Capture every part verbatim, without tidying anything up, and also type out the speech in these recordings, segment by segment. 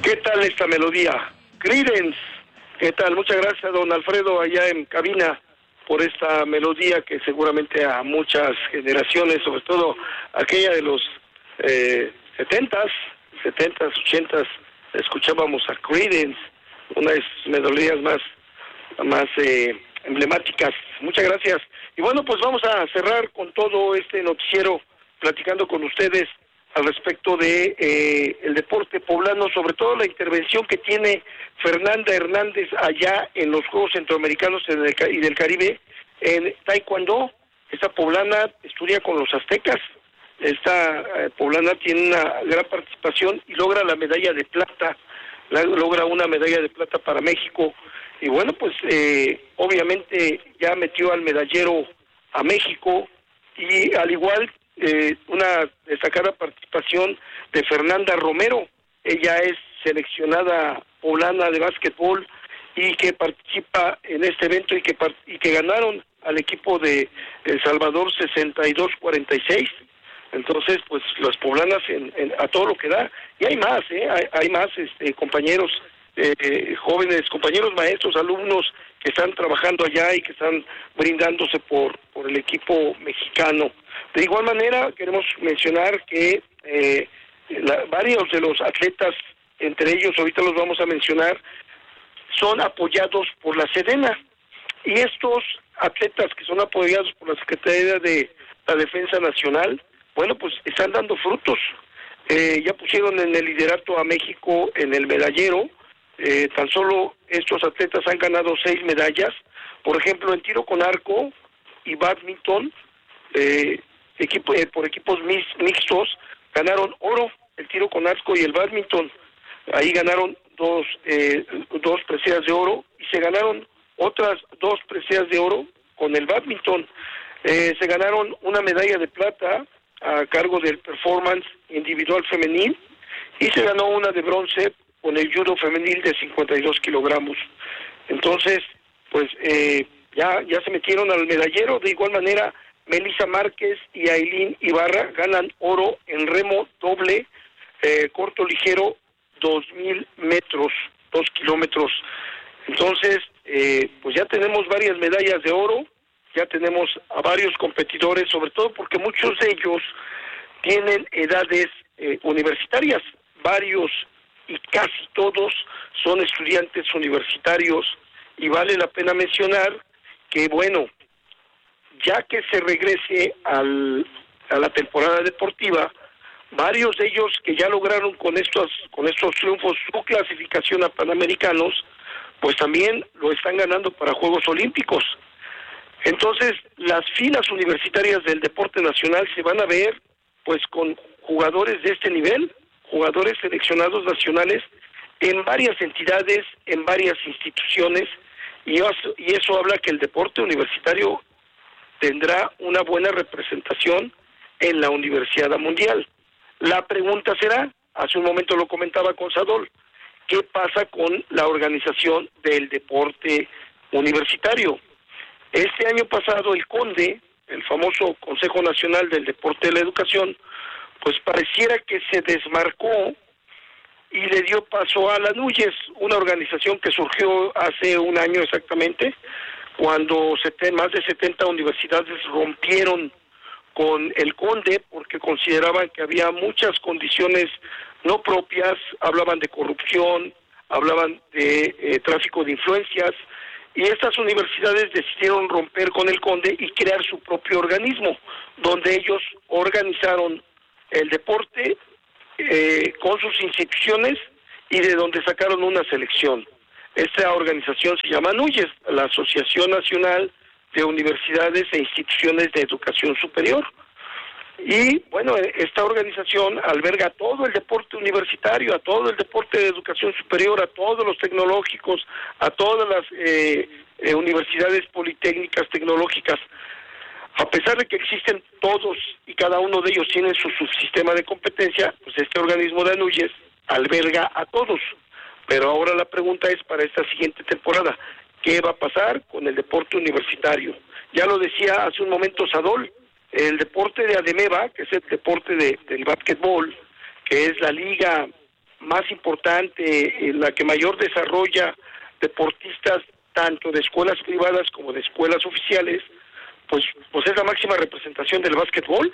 ¿Qué tal esta melodía? Creedence. ¿Qué tal? Muchas gracias, don Alfredo, allá en cabina, por esta melodía que seguramente a muchas generaciones, sobre todo aquella de los eh, setentas, setentas, ochentas, escuchábamos a Creedence, una de sus melodías más, más eh, emblemáticas. Muchas gracias. Y bueno, pues vamos a cerrar con todo este noticiero, platicando con ustedes al respecto de eh, el deporte poblano, sobre todo la intervención que tiene Fernanda Hernández allá en los Juegos Centroamericanos y del Caribe en Taekwondo. Esta poblana estudia con los aztecas. Esta eh, poblana tiene una gran participación y logra la medalla de plata, la, logra una medalla de plata para México. Y bueno, pues eh, obviamente ya metió al medallero a México, y al igual eh, una destacada participación de Fernanda Romero. Ella es seleccionada poblana de básquetbol y que participa en este evento y que y que ganaron al equipo de El Salvador sesenta y dos cuarenta y seis. Entonces, pues las poblanas en, en, a todo lo que da. Y hay más, ¿eh? hay, hay más este, compañeros eh, jóvenes, compañeros maestros, alumnos que están trabajando allá y que están brindándose por, por el equipo mexicano. De igual manera, queremos mencionar que eh, la, varios de los atletas, entre ellos ahorita los vamos a mencionar, son apoyados por la Sedena. Y estos atletas que son apoyados por la Secretaría de la Defensa Nacional, bueno, pues están dando frutos. Eh, ya pusieron en el liderato a México en el medallero. Eh, tan solo estos atletas han ganado seis medallas. Por ejemplo, en tiro con arco y bádminton, eh, equipo, eh, por equipos mix, mixtos, ganaron oro el tiro con arco y el bádminton. Ahí ganaron dos, eh, dos preseas de oro, y se ganaron otras dos preseas de oro con el bádminton. Eh, se ganaron una medalla de plata a cargo del performance individual femenil, y se ganó una de bronce con el judo femenil de cincuenta y dos kilogramos. Entonces, pues eh, ya ya se metieron al medallero. De igual manera, Melissa Márquez y Ailín Ibarra ganan oro en remo doble, eh, corto ligero, dos mil metros, dos kilómetros. Entonces, eh, pues ya tenemos varias medallas de oro, ya tenemos a varios competidores, sobre todo porque muchos de ellos tienen edades eh, universitarias, varios y casi todos son estudiantes universitarios, y vale la pena mencionar que, bueno, ya que se regrese al, a la temporada deportiva, varios de ellos que ya lograron con estos, con estos triunfos su clasificación a Panamericanos, pues también lo están ganando para Juegos Olímpicos. Entonces, las filas universitarias del deporte nacional se van a ver pues con jugadores de este nivel, jugadores seleccionados nacionales en varias entidades, en varias instituciones, y eso, y eso habla que el deporte universitario tendrá una buena representación en la Universidad Mundial. La pregunta será, hace un momento lo comentaba con Sadol, ¿qué pasa con la organización del deporte universitario? Este año pasado el CONDE, el famoso Consejo Nacional del Deporte y la Educación, pues pareciera que se desmarcó y le dio paso a la NUYES, una organización que surgió hace un año exactamente, cuando más de setenta universidades rompieron con el CONDE porque consideraban que había muchas condiciones no propias, hablaban de corrupción, hablaban de eh, tráfico de influencias, y estas universidades decidieron romper con el CONDE y crear su propio organismo, donde ellos organizaron el deporte eh, con sus instituciones y de donde sacaron una selección. Esta organización se llama NUYES, la Asociación Nacional de Universidades e Instituciones de Educación Superior. Y bueno, esta organización alberga todo el deporte universitario, a todo el deporte de educación superior, a todos los tecnológicos, a todas las eh, eh, universidades politécnicas tecnológicas. A pesar de que existen todos y cada uno de ellos tienen su subsistema de competencia, pues este organismo de NUYES alberga a todos. Pero ahora la pregunta es para esta siguiente temporada, ¿qué va a pasar con el deporte universitario? Ya lo decía hace un momento Sadol, el deporte de ADEMEVA, que es el deporte de, del básquetbol, que es la liga más importante, la que mayor desarrolla deportistas tanto de escuelas privadas como de escuelas oficiales, pues, pues es la máxima representación del básquetbol,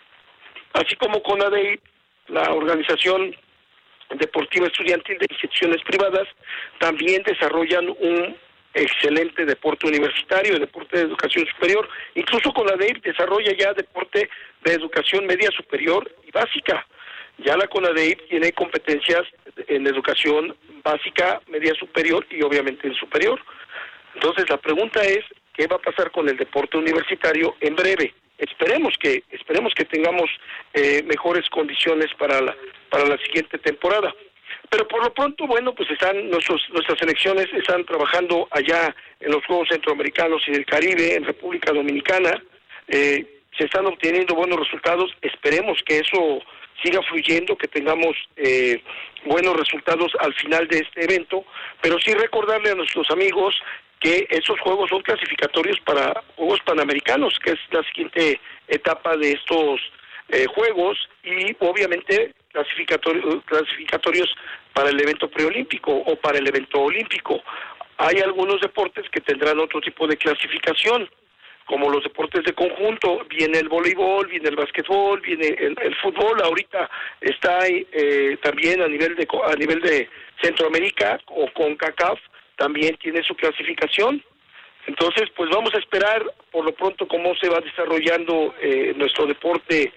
así como CONADEIP, la organización deportiva estudiantil de instituciones privadas, también desarrollan un excelente deporte universitario, deporte de educación superior. Incluso CONADEIP desarrolla ya deporte de educación media superior y básica. Ya la CONADEIP tiene competencias en educación básica, media superior y obviamente en superior. Entonces la pregunta es, ¿qué va a pasar con el deporte universitario en breve? Esperemos que esperemos que tengamos eh, mejores condiciones para la para la siguiente temporada. Pero por lo pronto, bueno, pues están nuestros, nuestras selecciones están trabajando allá en los Juegos Centroamericanos y del Caribe, en República Dominicana. Eh, se están obteniendo buenos resultados. Esperemos que eso siga fluyendo, que tengamos eh, buenos resultados al final de este evento. Pero sí recordarle a nuestros amigos que esos juegos son clasificatorios para Juegos Panamericanos, que es la siguiente etapa de estos eh, juegos, y obviamente clasificatorios, clasificatorios para el evento preolímpico o para el evento olímpico. Hay algunos deportes que tendrán otro tipo de clasificación, como los deportes de conjunto. Viene el voleibol, viene el básquetbol, viene el, el fútbol. Ahorita está eh, también a nivel de a nivel de Centroamérica o CONCACAF, también tiene su clasificación. Entonces, pues vamos a esperar por lo pronto cómo se va desarrollando eh, nuestro deporte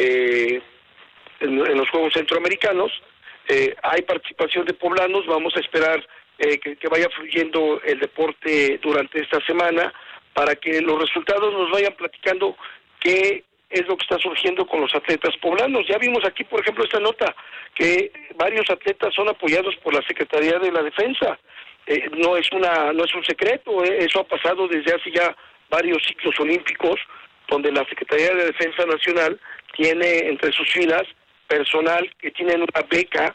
eh, en, en los Juegos Centroamericanos. Eh, hay participación de poblanos, vamos a esperar eh, que, que vaya fluyendo el deporte durante esta semana para que los resultados nos vayan platicando qué es lo que está surgiendo con los atletas poblanos. Ya vimos aquí, por ejemplo, esta nota, que varios atletas son apoyados por la Secretaría de la Defensa. Eh, no es una no es un secreto, eh, eso ha pasado desde hace ya varios ciclos olímpicos, donde la Secretaría de Defensa Nacional tiene entre sus filas personal que tienen una beca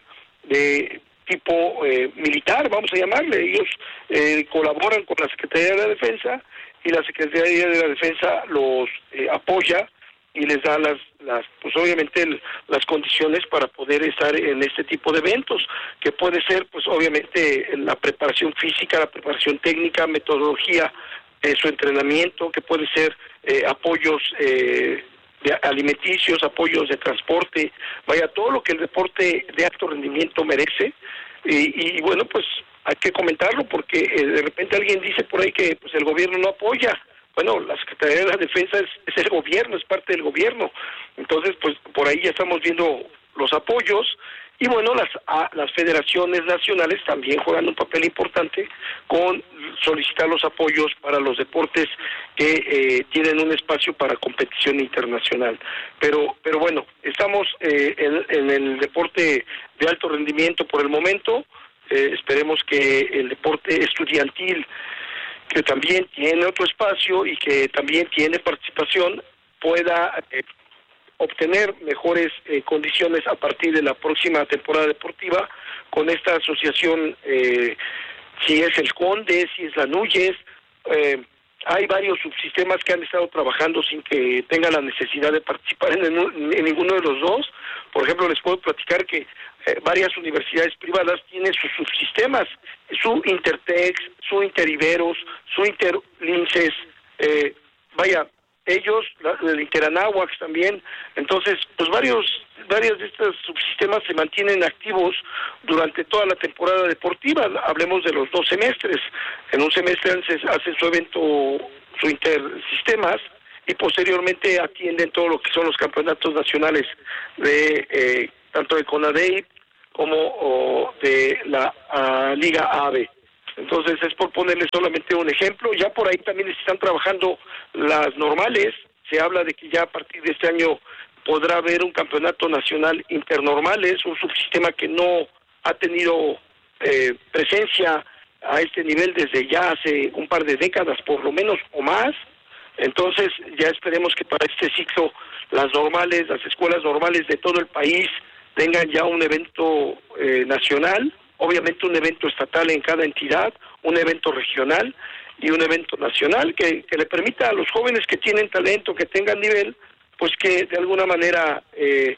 de tipo eh, militar, vamos a llamarle. Ellos eh, colaboran con la Secretaría de la Defensa y la Secretaría de la Defensa los eh, apoya y les da las, las pues obviamente el, las condiciones para poder estar en este tipo de eventos, que puede ser pues obviamente la preparación física, la preparación técnica, metodología de su entrenamiento, que puede ser eh, apoyos eh, de alimenticios, apoyos de transporte, vaya, todo lo que el deporte de alto rendimiento merece. Y, y bueno, pues hay que comentarlo porque eh, de repente alguien dice por ahí que pues el gobierno no apoya. Bueno, la Secretaría de la Defensa es, es el gobierno, es parte del gobierno. Entonces, pues por ahí ya estamos viendo los apoyos. Y bueno, las a, las federaciones nacionales también juegan un papel importante con solicitar los apoyos para los deportes que eh, tienen un espacio para competición internacional. Pero pero bueno, estamos eh, en, en el deporte de alto rendimiento por el momento. Eh, esperemos que el deporte estudiantil, que también tiene otro espacio y que también tiene participación, pueda eh, obtener mejores eh, condiciones a partir de la próxima temporada deportiva con esta asociación, eh, si es el Conde, si es la Núñez. Eh, hay varios subsistemas que han estado trabajando sin que tengan la necesidad de participar en, en, en ninguno de los dos. Por ejemplo, les puedo platicar que eh, varias universidades privadas tienen sus subsistemas, su Intertex, su Interiberos, su Interlinces, eh, vaya, ellos, la, el Interanáhuac también. Entonces, pues varios varios de estos subsistemas se mantienen activos durante toda la temporada deportiva. Hablemos de los dos semestres. En un semestre hacen, hacen su evento, su intersistemas, y posteriormente atienden todo lo que son los campeonatos nacionales de eh, tanto de CONADEIP como o, de la a, Liga A B. Entonces es por ponerles solamente un ejemplo. Ya por ahí también están trabajando las normales. Se habla de que ya a partir de este año podrá haber un campeonato nacional internormales, un subsistema que no ha tenido eh, presencia a este nivel desde ya hace un par de décadas, por lo menos o más. Entonces ya esperemos que para este ciclo las normales, las escuelas normales de todo el país tengan ya un evento eh, nacional, obviamente un evento estatal en cada entidad, un evento regional y un evento nacional que, que le permita a los jóvenes que tienen talento, que tengan nivel, pues que de alguna manera eh,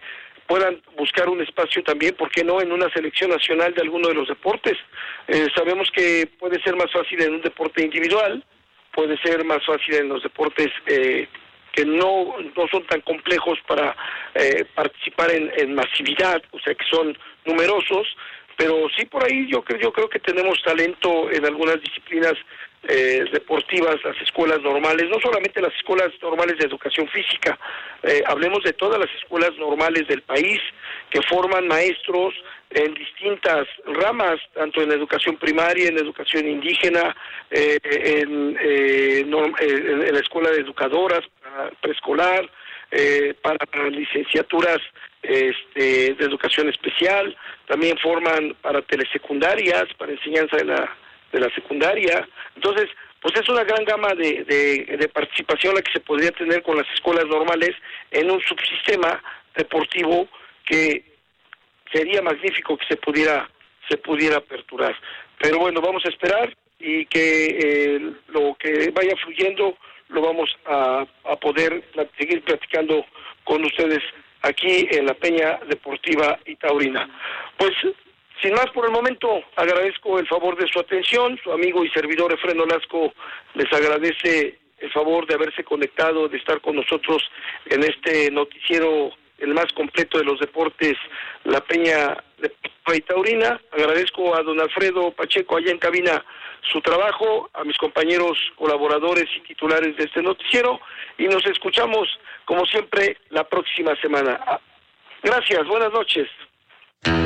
puedan buscar un espacio también, ¿por qué no?, en una selección nacional de alguno de los deportes. Eh, sabemos que puede ser más fácil en un deporte individual, puede ser más fácil en los deportes eh, que no, no son tan complejos para eh, participar en, en masividad, o sea, que son numerosos, pero sí por ahí yo creo, yo creo que tenemos talento en algunas disciplinas eh, deportivas, las escuelas normales, no solamente las escuelas normales de educación física, eh, hablemos de todas las escuelas normales del país que forman maestros en distintas ramas, tanto en educación primaria, en educación indígena, eh, en, eh, norm, eh, en la escuela de educadoras, para preescolar, eh, para licenciaturas este, de educación especial, también forman para telesecundarias, para enseñanza de la de la secundaria. Entonces, pues es una gran gama de, de, de participación la que se podría tener con las escuelas normales en un subsistema deportivo que sería magnífico que se pudiera se pudiera aperturar. Pero bueno, vamos a esperar y que eh, lo que vaya fluyendo lo vamos a, a poder plat- seguir platicando con ustedes aquí en la Peña Deportiva y Taurina. Pues sin más por el momento, agradezco el favor de su atención. Su amigo y servidor Efrén Olasco les agradece el favor de haberse conectado, de estar con nosotros en este noticiero, el más completo de los deportes, la Peña Deportiva y Taurina. Agradezco a don Alfredo Pacheco allá en cabina su trabajo, a mis compañeros colaboradores y titulares de este noticiero, y nos escuchamos como siempre la próxima semana. Gracias, buenas noches.